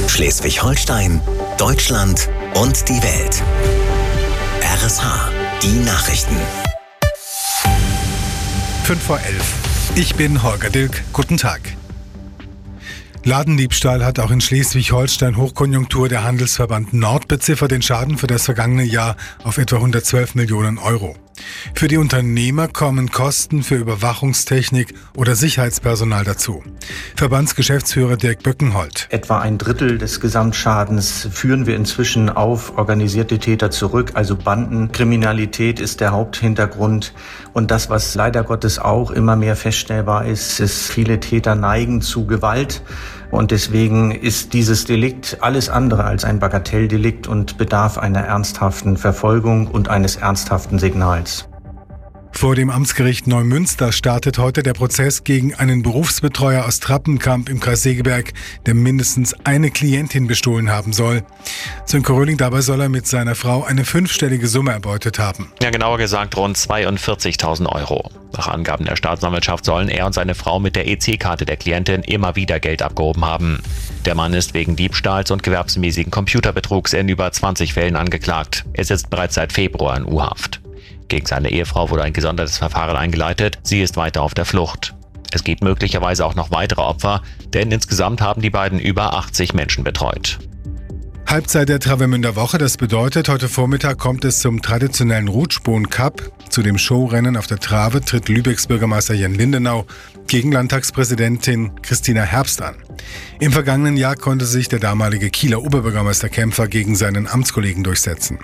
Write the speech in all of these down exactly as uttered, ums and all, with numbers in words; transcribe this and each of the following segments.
Schleswig-Holstein, Deutschland und die Welt. R S H, die Nachrichten. fünf vor elf. Ich bin Holger Dilk. Guten Tag. Ladendiebstahl hat auch in Schleswig-Holstein Hochkonjunktur. Der Handelsverband Nord beziffert den Schaden für das vergangene Jahr auf etwa hundertzwölf Millionen Euro. Für die Unternehmer kommen Kosten für Überwachungstechnik oder Sicherheitspersonal dazu. Verbandsgeschäftsführer Dirk Böckenholt. Etwa ein Drittel des Gesamtschadens führen wir inzwischen auf organisierte Täter zurück. Also Bandenkriminalität ist der Haupthintergrund. Und das, was leider Gottes auch immer mehr feststellbar ist, ist, viele Täter neigen zu Gewalt. Und deswegen ist dieses Delikt alles andere als ein Bagatelldelikt und bedarf einer ernsthaften Verfolgung und eines ernsthaften Signals. Vor dem Amtsgericht Neumünster startet heute der Prozess gegen einen Berufsbetreuer aus Trappenkamp im Kreis Segeberg, der mindestens eine Klientin bestohlen haben soll. Sönke Röhling, dabei soll er mit seiner Frau eine fünfstellige Summe erbeutet haben. Ja, genauer gesagt rund zweiundvierzigtausend Euro. Nach Angaben der Staatsanwaltschaft sollen er und seine Frau mit der E C-Karte der Klientin immer wieder Geld abgehoben haben. Der Mann ist wegen Diebstahls und gewerbsmäßigen Computerbetrugs in über zwanzig Fällen angeklagt. Er sitzt bereits seit Februar in U-Haft. Gegen seine Ehefrau wurde ein gesondertes Verfahren eingeleitet. Sie ist weiter auf der Flucht. Es gibt möglicherweise auch noch weitere Opfer, denn insgesamt haben die beiden über achtzig Menschen betreut. Halbzeit der Travemünder Woche, das bedeutet, heute Vormittag kommt es zum traditionellen Rutschbohn Cup. Zu dem Showrennen auf der Trave tritt Lübecks Bürgermeister Jan Lindenau gegen Landtagspräsidentin Christina Herbst an. Im vergangenen Jahr konnte sich der damalige Kieler Oberbürgermeister Kämpfer gegen seinen Amtskollegen durchsetzen.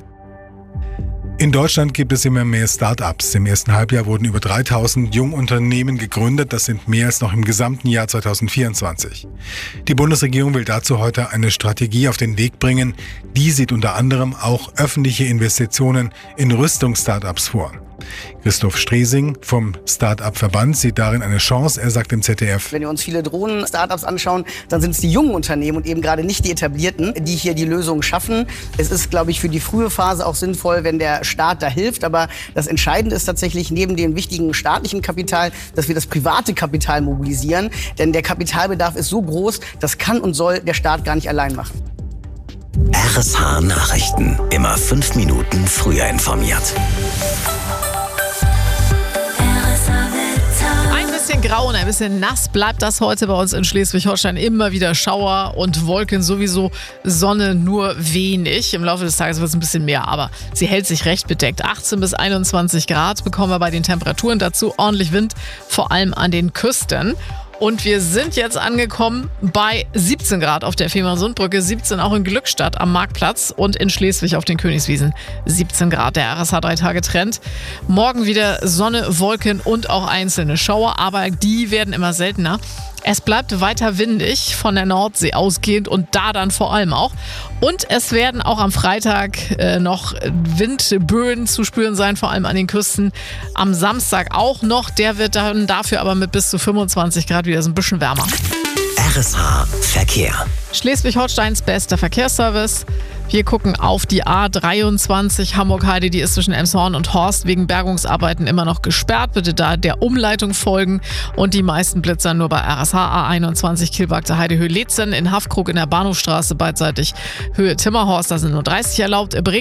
In Deutschland gibt es immer mehr Start-ups. Im ersten Halbjahr wurden über dreitausend Jungunternehmen gegründet. Das sind mehr als noch im gesamten Jahr zweitausendvierundzwanzig. Die Bundesregierung will dazu heute eine Strategie auf den Weg bringen. Die sieht unter anderem auch öffentliche Investitionen in Rüstungs-Start-ups vor. Christoph Stresing vom Start-up-Verband sieht darin eine Chance. Er sagt im Z D F: Wenn wir uns viele Drohnen-Startups anschauen, dann sind es die jungen Unternehmen und eben gerade nicht die etablierten, die hier die Lösungen schaffen. Es ist, glaube ich, für die frühe Phase auch sinnvoll, wenn der Staat da hilft. Aber das Entscheidende ist tatsächlich neben dem wichtigen staatlichen Kapital, dass wir das private Kapital mobilisieren. Denn der Kapitalbedarf ist so groß, das kann und soll der Staat gar nicht allein machen. R S H Nachrichten. Immer fünf Minuten früher informiert. Ein bisschen grau und ein bisschen nass bleibt das heute bei uns in Schleswig-Holstein. Immer wieder Schauer und Wolken, sowieso Sonne nur wenig. Im Laufe des Tages wird es ein bisschen mehr, aber sie hält sich recht bedeckt. achtzehn bis einundzwanzig Grad bekommen wir bei den Temperaturen. Dazu ordentlich Wind, vor allem an den Küsten. Und wir sind jetzt angekommen bei siebzehn Grad auf der Fehmarnsundbrücke, siebzehn auch in Glückstadt am Marktplatz und in Schleswig auf den Königswiesen siebzehn Grad. Der R S H drei Tage Trend. Morgen wieder Sonne, Wolken und auch einzelne Schauer, aber die werden immer seltener. Es bleibt weiter windig von der Nordsee ausgehend und da dann vor allem auch. Und es werden auch am Freitag äh, noch Windböen zu spüren sein, vor allem an den Küsten. Am Samstag auch noch. Der wird dann dafür aber mit bis zu fünfundzwanzig Grad wieder so ein bisschen wärmer. R S H Verkehr. Schleswig-Holsteins bester Verkehrsservice. Wir gucken auf die A dreiundzwanzig Hamburg-Heide, die ist zwischen Elmshorn und Horst wegen Bergungsarbeiten immer noch gesperrt. Bitte da der Umleitung folgen und die meisten Blitzer nur bei R S H. A einundzwanzig Kielwagte Heide Höhe Leetzen, in Haffkrug in der Bahnhofstraße beidseitig Höhe Timmerhorst, da sind nur dreißig erlaubt.